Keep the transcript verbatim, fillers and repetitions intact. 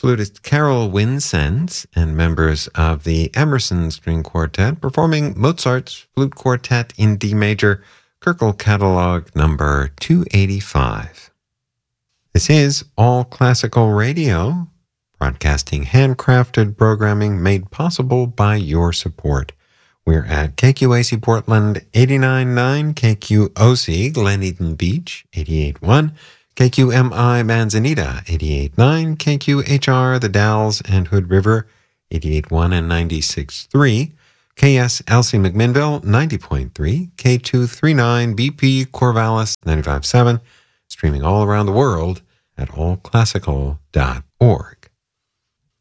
flutist Carol Winsens and members of the Emerson String Quartet performing Mozart's Flute Quartet in D major, Köchel Catalog number two eighty-five. This is All Classical Radio, broadcasting handcrafted programming made possible by your support. We're at K Q A C Portland eighty-nine point nine, K Q O C Glen Eden Beach eighty-eight point one, K Q M I Manzanita eighty-eight point nine, K Q H R The Dalles and Hood River eighty-eight point one and ninety-six point three, K S L C McMinnville ninety point three, K two thirty-nine B P Corvallis ninety-five point seven, streaming all around the world at all classical dot org.